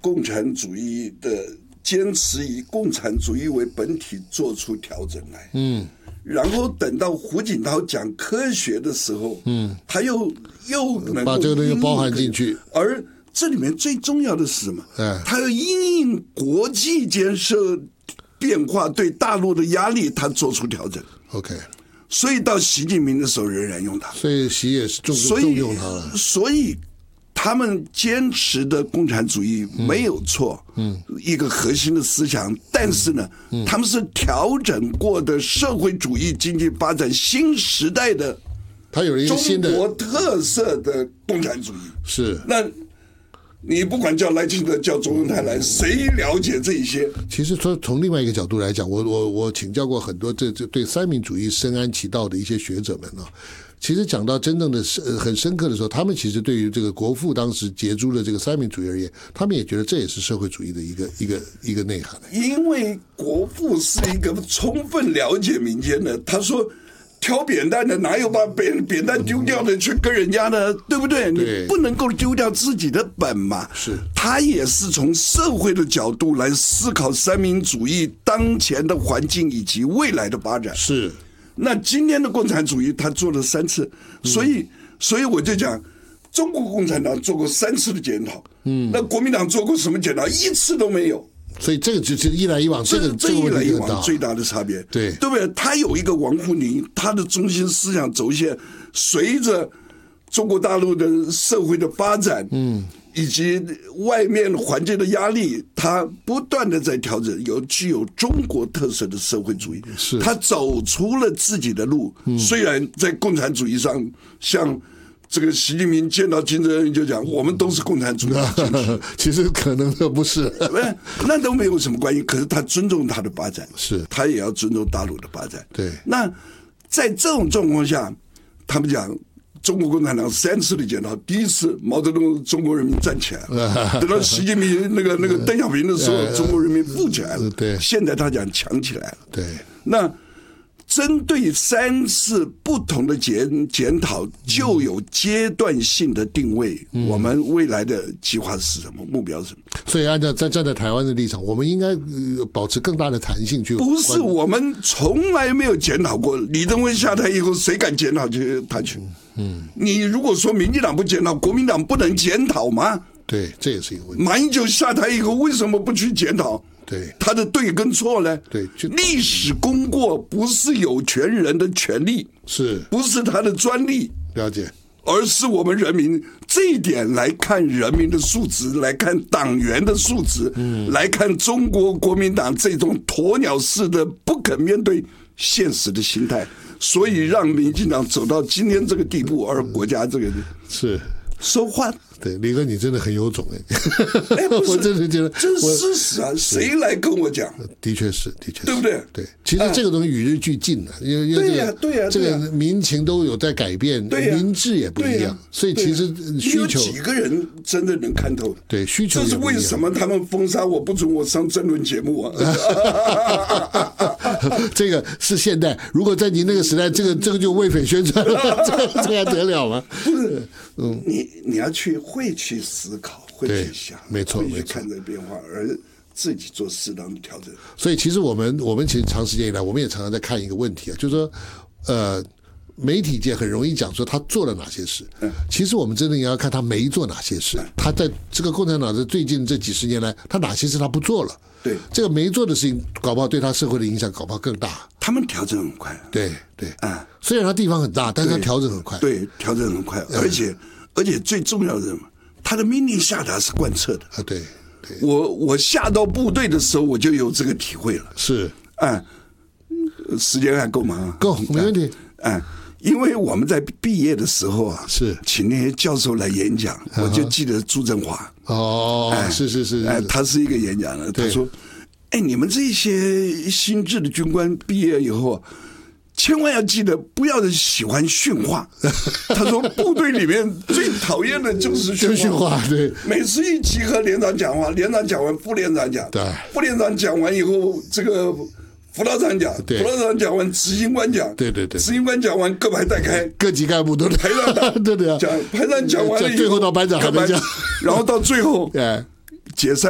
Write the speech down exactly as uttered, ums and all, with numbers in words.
共产主义的坚持以共产主义为本体做出调整来，嗯，然后等到胡锦涛讲科学的时候，嗯，他又又能把这个东西包含进去， 而这里面最重要的是什么？ 哎， 他要因应国际间社变化对大陆的压力，他做出调整。 OK， 所以到习近平的时候仍然用它， 所以习也是重重用它了。 所以他们坚持的共产主义没有错，嗯，一个核心的思想，但是呢，嗯、他们是调整过的社会主义经济发展新时代的， 它有一个新的中国特色的共产主义。 是那。你不管叫赖清德叫周恩来来，谁了解这一些？ 其实从从另外一个角度来讲，我我我请教过很多这这对三民主义深谙其道的一些学者们啊。其实讲到真正的很深刻的时候，他们其实对于这个国父当时杰出的这个三民主义而言，他们也觉得这也是社会主义的一个一个一个内涵。 因为国父是一个充分了解民间的，他说。挑扁担的哪有把扁扁担丢掉的去跟人家呢？对不对？ 对， 你不能够丢掉自己的本嘛。 是， 他也是从社会的角度来思考三民主义当前的环境以及未来的发展。 是， 那今天的共产主义他做了三次，所以、嗯、所以我就讲，中国共产党做过三次的检讨，嗯，那国民党做过什么检讨？一次都没有。 所以这个就是一来一往，这个这一来一往最大的差别， 对对不对？他有一个王沪宁，他的中心思想轴线随着中国大陆的社会的发展，嗯，以及外面环境的压力，他不断的在调整，有具有中国特色的社会主义， 是他走出了自己的路。嗯、虽然在共产主义上，像。这个习近平见到金正恩就讲，我们都是共产主义。 其实可能都不是， 那都没有什么关系。可是他尊重他的发展， 是他也要尊重大陆的发展。 对， 那在这种状况下，他们讲中国共产党三次的检讨，第一次毛泽东中国人民站起来了，等到习近平那个那个邓小平的时候，中国人民富起来了。 对， 现在他讲强起来了。 对， 那。针对三次不同的检检讨，就有阶段性的定位。嗯、我们未来的计划是什么？目标是什么？ 所以，按照站站在台湾的立场，我们应该保持更大的弹性去。 不是，我们从来没有检讨过。李登辉下台以后，谁敢检讨他去？嗯，你如果说民进党不检讨，国民党不能检讨吗？ 对，这也是一个问题。 马英九下台以后，为什么不去检讨？ 对， 他的对跟错呢？ 对， 历史功过不是有权人的权利， 是不是他的专利？ 了解， 而是我们人民这一点来看人民的素质，来看党员的素质，嗯，来看中国国民党这种鸵鸟式的不肯面对现实的心态，所以让民进党走到今天这个地步，而国家这个是说话。 对，李哥，你真的很有种哎！ 哎， 我真的觉得这是事实啊，谁来跟我讲？ 的确是，的确是， 对不对？ 对，其实这个东西与日俱进的，因为因为这个对呀， 这个民情都有在改变，民智也不一样，所以其实需求， 几个人真的能看透？ 对，需求。 这是为什么他们封杀我，不准我上争论节目啊？ 这个是现代，如果在您那个时代，这个这个就为匪宣传了，这这还得了吗？ 不是，嗯，你你要去会去思考，会去想， 没错， 会去看这个变化，而自己做适当的调整。 所以，其实我们我们其实长时间以来，我们也常常在看一个问题啊，就是说，呃。媒体界很容易讲说他做了哪些事，其实我们真的也要看他没做哪些事。他在这个共产党的最近这几十年来，他哪些事他不做了？ 对， 这个没做的事情，搞不好对他社会的影响，搞不好更大。 他们调整很快， 对对啊， 虽然他地方很大，但是他调整很快， 对，调整很快，而且而且最重要的是，他的命令下达是贯彻的啊。对，对我我下到部队的时候，我就有这个体会了。 是， 啊，时间还够吗？ 够，没问题。 啊。因为我们在毕业的时候啊， 是请那些教授来演讲，我就记得朱振华。 哦，哎、是是是， 哎，他是一个演讲的，他说：“哎，你们这些新制的军官毕业以后，千万要记得不要喜欢训话。”他说：“部队里面最讨厌的就是训话。 训话”对， 每次一集合，连长讲话，连长讲完，副连长讲， 对， 副连长讲完以后，这个。辅导长讲，辅导长讲完，执行官讲， 对对对， 执行官讲完，各排带开， 各级干部都排长对对讲，排长讲完了以后， 最后到班长还没讲， 然后到最后，解散。